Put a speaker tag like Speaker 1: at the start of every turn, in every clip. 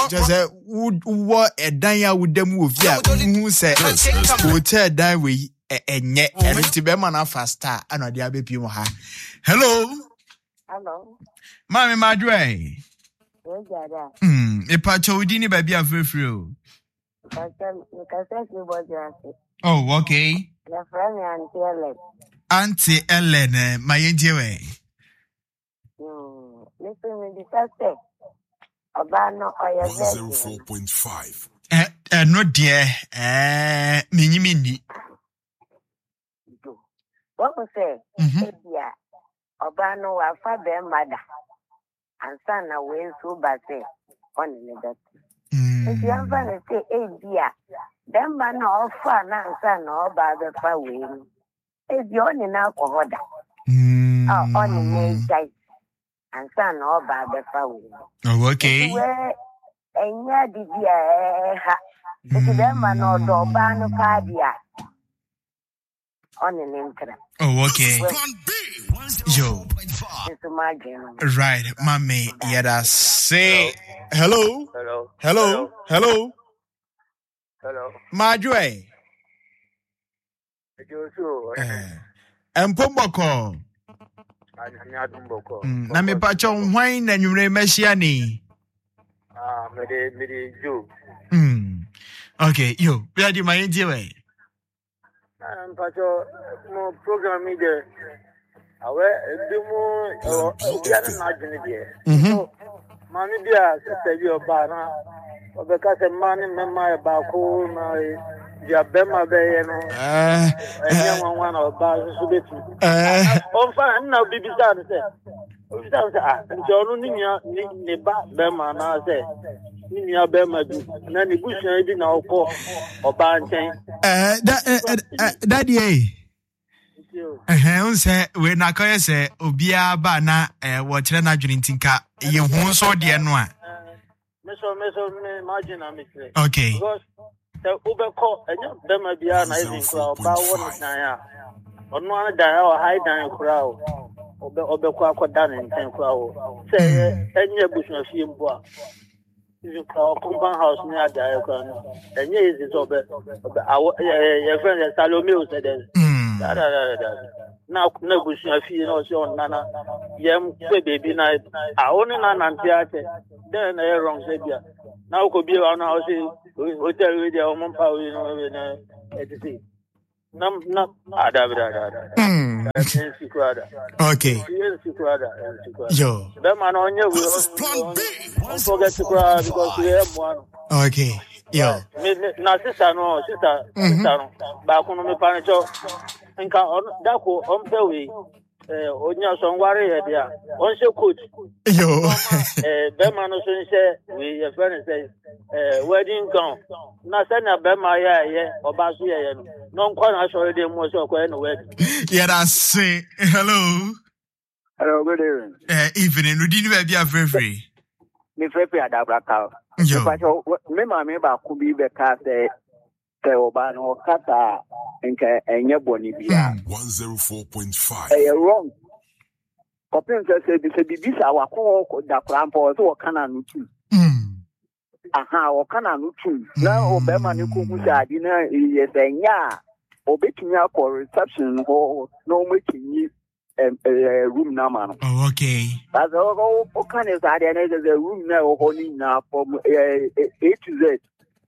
Speaker 1: just what a danya with them with ya who said hotel die we enye enti be man faster anode abepi mo ha. Hello. Mami Madwe. Ipa chowdini baby afrefre o. Oh, okay. Auntie Ellen, my enjewe.
Speaker 2: Listen, we discussed Obano or
Speaker 3: 104.5.
Speaker 1: No dear, mini.
Speaker 2: What was say? Obano wa father mother and son away so bad say on the if you have to say dear, then man or fun and son or bad the far way. If you're only now or order. Oh, only guys and son or bad the far way.
Speaker 1: Oh, okay.
Speaker 2: And ya did if them man or Dobano Cardia on an internet.
Speaker 1: Oh, okay. Yo. Right, mommy. Yada say hello. Hello. Madwe. Mpomboko. Na me pacho hwan na nwure mehia ni.
Speaker 4: Me Joe.
Speaker 1: Okay, yo. Where do my NGO?
Speaker 4: Pacho mo program me there. Awe demo ya na adwene de. So mami bia sister bi oba na obeka se mani mema ba ko na ya bema be ye no. Enya nwanwa na oba so betu. On fa na bibisa no se. Obisa se njo no ni ba bema na se. Ni ya bema du na ni busuan bi na okọ oba nchen.
Speaker 1: Daddy say we na koye say obia ba na wo kire na dwene ntinka ye hu so de no a
Speaker 4: me imagine am say
Speaker 1: okay
Speaker 4: because the ubeko enya bema bia na even kura oba won na ya onu an dan o high dan kura o obeko akoda na nten kura o say enya busuan fie mbo a even compound house ni ada kura no enya is so be your friend Salome said na busuan fie no so nana yem kwe baby na awoni na nantiate then na wrong say bia na ukobi wa na o say hotel we dey o mo pa we no we na etisi na ada
Speaker 1: okay yo
Speaker 4: the man on you we forget to cry because we have one
Speaker 1: okay yo
Speaker 4: na sister no ba ko no me pa no nka dako ompe we onya so nware he dia on se coach
Speaker 1: yo
Speaker 4: be man no so nse we your friend say wedding gown na say na be ma ye oba so ye no nkwa na so de mo so kwa no wedding
Speaker 1: yeah that's say hello
Speaker 5: good evening
Speaker 1: evening no dinu be free
Speaker 5: me free adabra ka
Speaker 1: yo
Speaker 5: me ma me ba ku bi be ka say oba no kata nke enye boni bia
Speaker 3: 104.5
Speaker 5: wrong kopin say bibisa wako da krampo so kana no tu o kana no tu na obema ne ko kusa adi na yesenya obetumi akọ reception ho no making room na man
Speaker 1: okay
Speaker 5: that's o kana is adi na the room na ho ni na from A to Z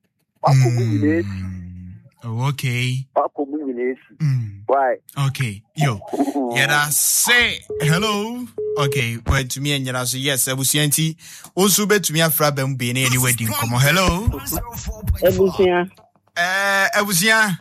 Speaker 1: okay.
Speaker 5: Why?
Speaker 1: Okay. Yo. Yada say hello. Okay. Well, to me and yada so yes, Ebusianti. Also bet to me a frabem be any wedding. Come on, hello.
Speaker 6: Ebusia.
Speaker 1: Ebusia.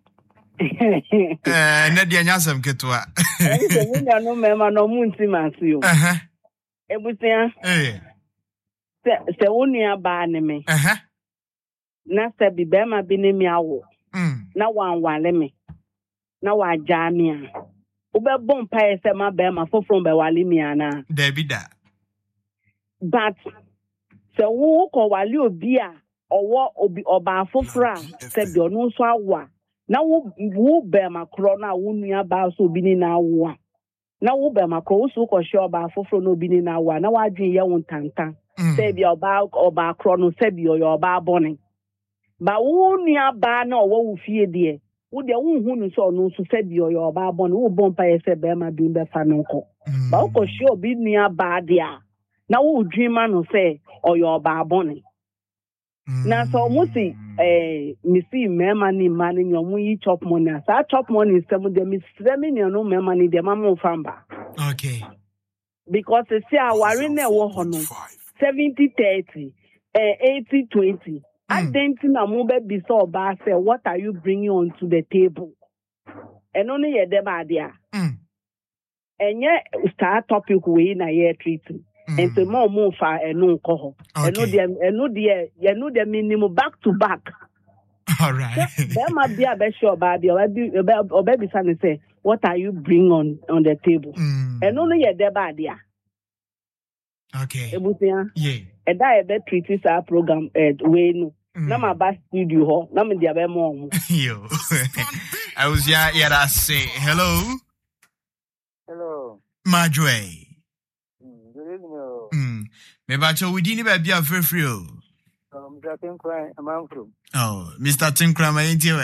Speaker 1: Nadia Nyasam Ketua.
Speaker 6: No mema no munti masio. Ebusia. Se unia ba ne me. Na se bibema bi ne mi awo. Na wanwale me na wajamia ubebon pa ese ma be ma foforo be wale mi ana
Speaker 1: Davida
Speaker 6: but se wo ko wale obi a owo obi oba foforo a se bi onu so awa na wo be ma kro na wo nua ba so obi ni na awa na wo be ma kro wo so ko hye oba foforo na obi ni na awa na wadwen ye won tantan say be oba chrono say be your oba bonny. But who near ban or what fear dear? Would the who so no so say be your oba bonny, who bumpire say Bema doing the fanunco. But of sure be near bad dear. Now who dream man say or your oba bonny. Now so musi missy me money your we chop money. So I chop money some of them is 7 million no me money the mama famba.
Speaker 1: Okay.
Speaker 6: Because they say our worry ne wo hono 70-30 80-20. I didn't na move be so bad say what are you bringing onto the table? And only ye dem idea. And yet start topic we na ye treating. And so more for a no coho. And no the minimum back to back.
Speaker 1: All right.
Speaker 6: There might be a best sure about the baby son say, what are you bringing on the table? And only a deba idea.
Speaker 1: Okay.
Speaker 6: Yeah. And I bet treaties our program at way no. My best studio ho. Na me dia be mo.
Speaker 1: Yo. I was I say hello.
Speaker 4: Hello.
Speaker 1: Majwe.
Speaker 4: Good evening.
Speaker 1: Me bacho we didn't be a free.
Speaker 4: Mr. Tinkran, I'm from.
Speaker 1: Oh, Mr. Tinkran, my interview.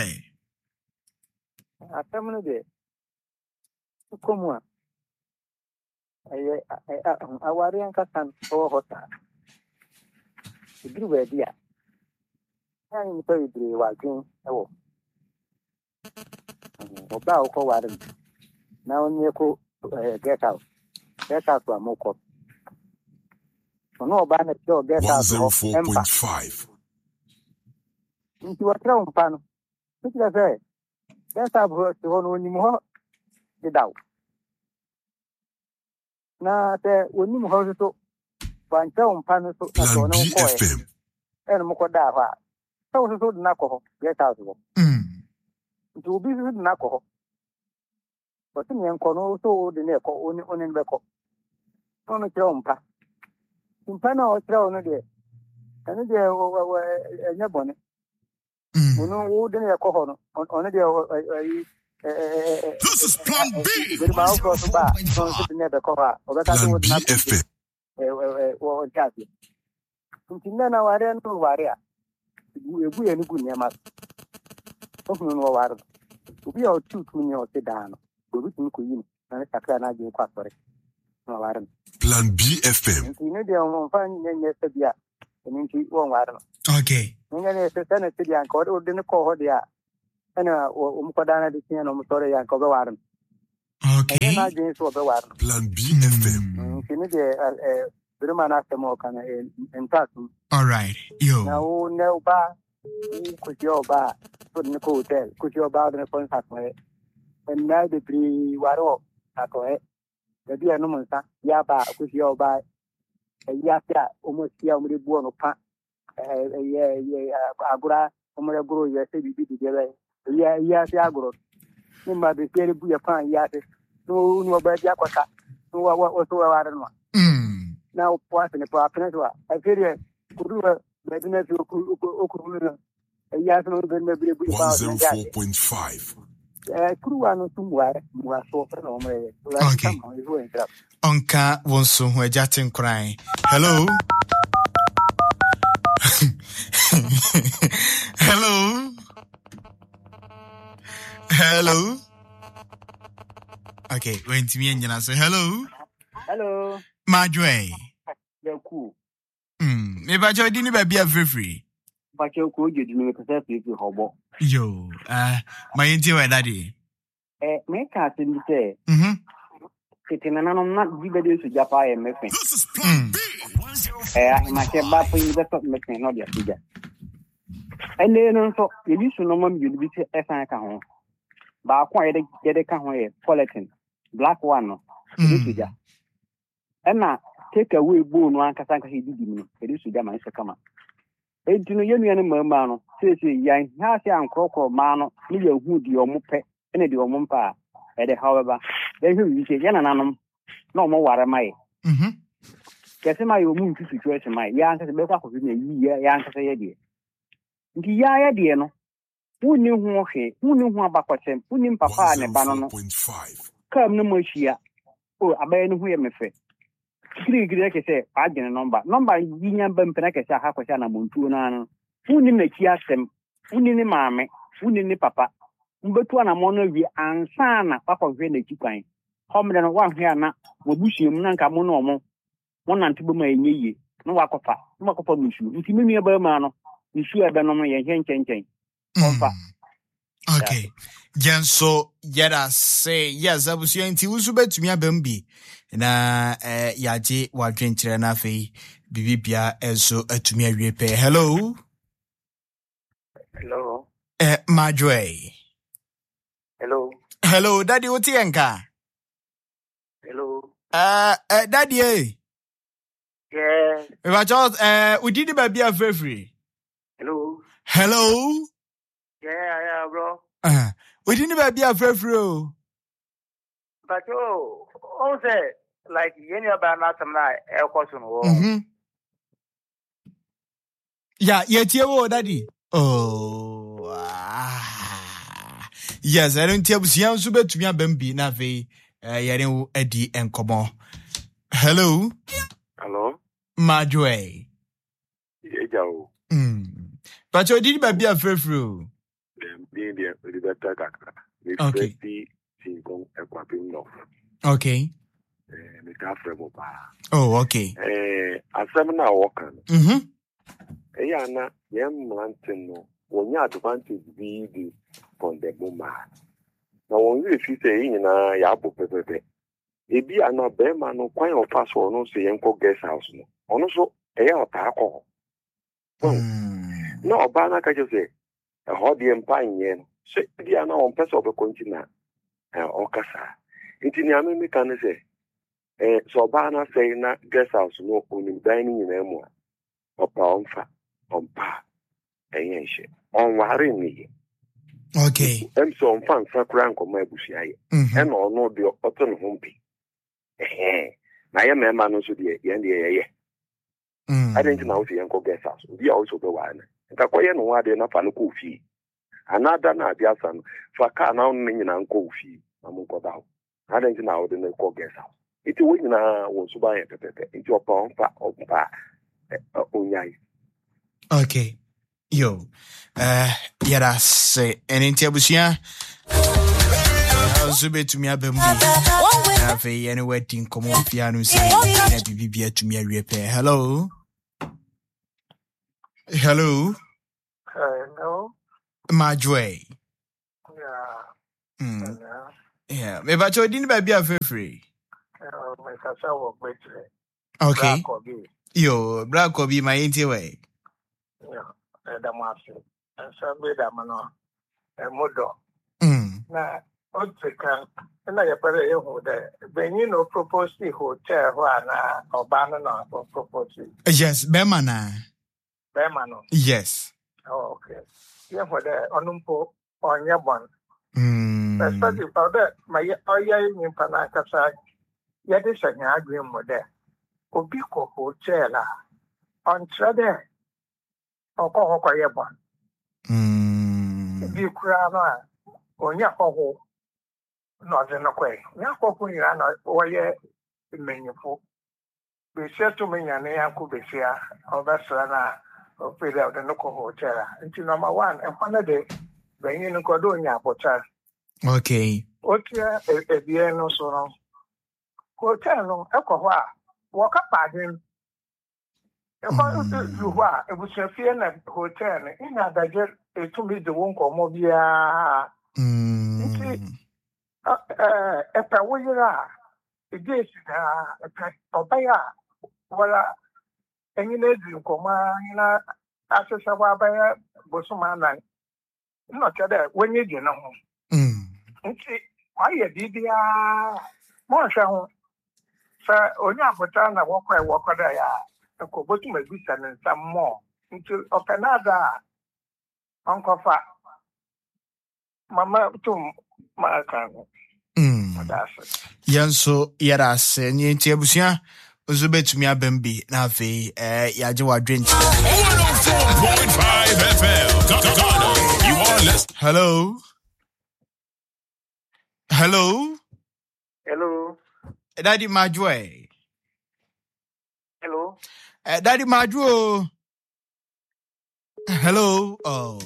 Speaker 4: I come in there. Come on. I worry and cut for hotel. The blue idea. I'm very working. Oh, about co-warden. Now, Nico, get out from Moko. No banner, get out
Speaker 3: 104.5.
Speaker 4: Into a crown pan. Look at that. That's our work to own more. Get out. Now, there will be more to one crown pan to
Speaker 3: FM.
Speaker 4: And Mokodava. So, Nako, get out. It will be with Nako. But in Yankono, so the Neko only in Beko. On a crown pan. In Pana or crown again. And there were a nebonnet. No, then a cohon on a day.
Speaker 3: This is Plan B.
Speaker 4: With my also back, never cover, or that I would not
Speaker 3: FM.
Speaker 4: Or Cathy. Until then, I don't know where we are good near us. Something no water. We are 2 million sit down. We can queen and a sacrana in Quatori. No water.
Speaker 3: Plan B FM.
Speaker 4: You know, they are fine yesterday. And into 1 water.
Speaker 1: Okay.
Speaker 4: And then it's a Senate city and called or didn't call her. And Umpadana the King of Motoria and cover water.
Speaker 1: Okay.
Speaker 3: Plan B FM.
Speaker 4: Birman after more can and talk.
Speaker 1: All right. Yo.
Speaker 4: Now, no bar. Could your bar put in the hotel? Could your bar in a point halfway? And now the 3 waro. The dear no Yaba, could your bar. A yaka almost yamri buono pa. Agura, Omaguro, you say you did together. Yes, Agro. You might be very good upon Yate. No, but Yakota. No, what was so I don't know. Now, what's in the property? I feel could do a business who a yes, no, then maybe
Speaker 3: 104.5.
Speaker 4: Kruano somewhere was so
Speaker 1: okay. Onka wonso who jatin crying. Hello. Hello. Hello. Okay, when to me and you say hello.
Speaker 4: Hello.
Speaker 1: Majwe.
Speaker 4: You're cool.
Speaker 1: Maybe I didn't be a free.
Speaker 4: But you're cool, you didn't accept you to hobo.
Speaker 1: Yo, my interview, daddy.
Speaker 4: Make us in the say. Sitting and I'm not giving you to Japan and making.
Speaker 3: This is Plan B.
Speaker 4: I might have bad for you, that's not making not your figure. And then also, you used to know you'll be as I can. But I quite get a can politan, black one, figure. And now, take away bone one Casanka he did me, it is to them, I come up. And to know you and Mermano, says young, has young croco, mano, you would your mope, and your mumpa. However, then you say, Yananum, no more what am I? Guess my own situation, my young as a better of me, young as a idea. The idea, no. Who knew who about him, who knew Papa and a banana. Come no more here. Oh, I bear no way, my friend.
Speaker 5: Free Greg say, I get a number. Number Union Bempenaka Hakosana Montuna. Food in the Chiasem, food in the mammy, food in the papa. But one among you and son, Papa Vene Chiquine. Home than one here now, Mobushi Nanka Monomo. One antibuma in ye, no Wakopa, no Wakopa Mushu. If you mean a Bermano, you should have been on my chain.
Speaker 1: Okay. Jenso yada say yes abusu enti wusu betumi abambi na yaje wadwenkyere na afei bibibia enso atumi awie pe. Hello Majwe. Hello daddy otienka.
Speaker 7: Hello
Speaker 1: daddy
Speaker 7: yeah
Speaker 1: we just we did the baby free. Hello
Speaker 7: yeah bro.
Speaker 1: We didn't even be a fair through.
Speaker 7: But say like any about not a question.
Speaker 1: Yeah, yet you daddy. Oh, yes, I don't tell you super to me a bambi nave. Yarin Eddie and Como. Hello, Majwe. But you didn't be a fair through. Okay. Okay. Oh, okay.
Speaker 8: Asemna wokan. Eyana yem lantino. Wonya advantage be the from the boma. Na wonyi efi say nyina ya bo pepepe. Ebi ana be ma no kwan o pass no say yenko guest house no. Ono so eya ota akọ. No oba na ka je say e ho de empanye no. So di ana on person of continent okasa. Intini amemi kan say so ba na say na guest house no onim dining in emu opa onfa ompa eyenhye onware ni.
Speaker 1: Okay.
Speaker 8: So on fan sakura nkoma ebusia ye. E no no de oto no hompi. Na ye mema no so de ye ndie ye. I didn't know if you go guest house. We also go one. Nka koye no wa de na fa no ko fi. Another na dia san fa ka na on nyi na nko fi amunko dawo. I didn't know de na ko guest house. It we na wo so ba ye pepepe. It opa onfa onyai.
Speaker 1: Okay. Yo. Yada say enti abusia. Zube to me abembu. Na fe any wedding come on piano say na bibia to me awie pe. Hello. Hello. Majwe.
Speaker 7: Yeah.
Speaker 1: Yeah. Me ba cho din ba bia free.
Speaker 7: Me kasa wo gbetre.
Speaker 1: Okay. Yo, black obi my enti way.
Speaker 7: Yeah. Da maso. So be da mano. Modo. Na otika na ya pare ye ho de. Benyi no propose the hotel ho na obano no propose.
Speaker 1: Yes, Bemana.
Speaker 7: Bemano.
Speaker 1: Yes.
Speaker 7: Oh, okay. Yeah, for the onumpo onya bon. Especially for that, my oya in Panakasa, yet is a agreement with that. Obiko hotel on Trade or Kohoya bon. Be crana onya ho not in a way. Yakopuana oya meaningful. Be said to me, and I could be here, or Bassana. Pay out the local hotel. Until number one, and one day, when you go doing your hotel.
Speaker 1: Okay.
Speaker 7: Hotel, a Vienna, so long. Hotel, no, alcohol, walk up by him. If I was a Fiena hotel, in a digest, to me the won't come over here. A pawira, a dish, a pet, or buyer, well, and you know, come on, after Sabaya, Bosumana. Not that when you know. Why did you more so? Sir, Onya Botana walk there, and go to my business and some more until of another Uncle Fat. Mamma to my account.
Speaker 1: Yanso Yaras, and Yentiabusia. Uzubetumi abembi na fe yaje wadwen.
Speaker 3: 104.5 FM. You are listening.
Speaker 1: Hello.
Speaker 7: Hello.
Speaker 1: Daddy Majwe. Daddy Maju. Hello. Oh.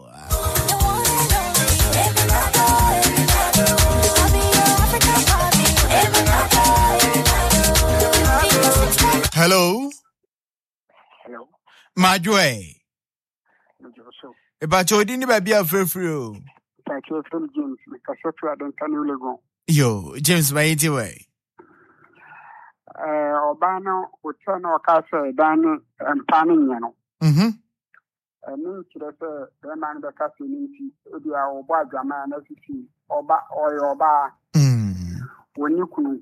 Speaker 1: Hello.
Speaker 9: Hello.
Speaker 1: Majue. About your dinner baby of free.
Speaker 9: Thank you from James because I don't know.
Speaker 1: Yo, James by it way.
Speaker 9: Obano would turn our castle down and panning, you know. And mean to the man the castle in the Oba man as you see, Oba or Oba. When you could.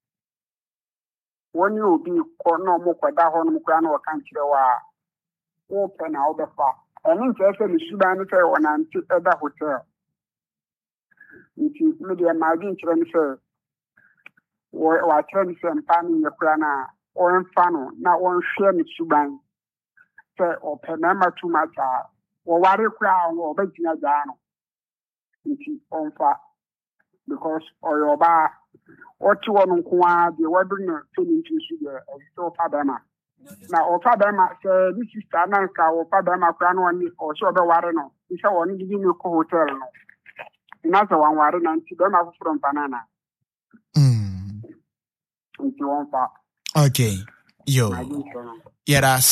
Speaker 9: When you be corner Mokada on Mukrano or country or open out the far. And interested in Sudan on an other hotel. It is media margin transfer. Or turn some panning the prana or in funnel, not one share in Sudan. Or Panama too much or what a crown or Bettina Dano. It is on fire because or your bar. Or two on Kwa, the wedding feeling to sugar, and so Fabama. Now, or Fabama said, this is Tanaka or Fabama Crown or so the Warano. It's a one giving you hotel. Another one Warren and Tibema from Banana.
Speaker 1: Okay. Yo. Yeah,